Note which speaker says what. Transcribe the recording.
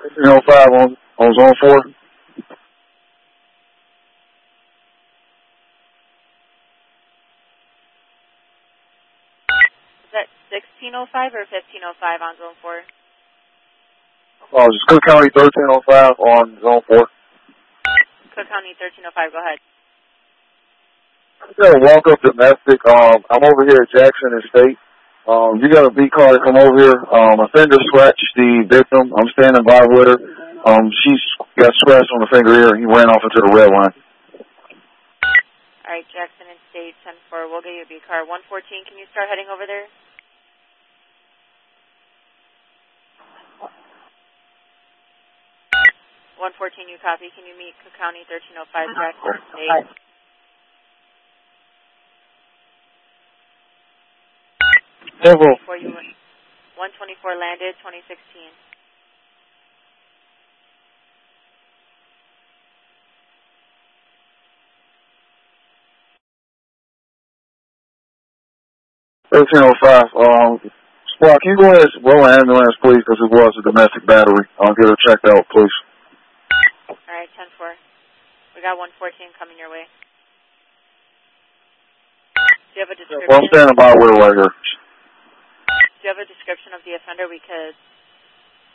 Speaker 1: 1305 on zone 4.
Speaker 2: Is that 1605 or 1505 on zone 4?
Speaker 1: Just Cook County 1305 on zone 4.
Speaker 2: Cook County 1305, go ahead.
Speaker 1: I got a walk-up domestic. I'm over here at Jackson Estate. You got a B car to come over here. A finger scratched the victim. I'm standing by with her. She's got scratched on the finger here. He ran off into the red line.
Speaker 2: All right, Jackson Estate 10-4. We'll get you a B car. 114, can you start heading over there? You copy. Can you meet Cook County 1305 Jackson Estate?
Speaker 1: Several.
Speaker 2: 124 landed, 2016.
Speaker 1: Squad, can you go ahead and roll an ambulance, please, because it was a domestic battery. I'll get her checked out, please.
Speaker 2: All right, 10-4. We got 114 coming your way. Do you have a description?
Speaker 1: Well, I'm standing by with her right here.
Speaker 2: Do you have a description of the offender? We could